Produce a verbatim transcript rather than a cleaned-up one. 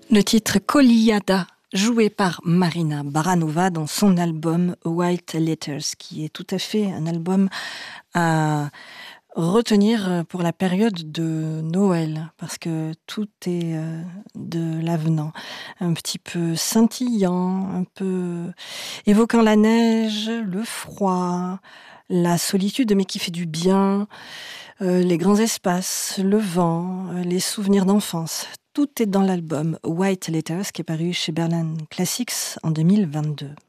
Le titre Koliada, joué par Marina Baranova dans son album White Letters, qui est tout à fait un album à retenir pour la période de Noël, parce que tout est de l'avenant, un petit peu scintillant, un peu évoquant la neige, le froid, la solitude, mais qui fait du bien, euh, les grands espaces, le vent, les souvenirs d'enfance. Tout est dans l'album White Letters qui est paru chez Berlin Classics en deux mille vingt-deux.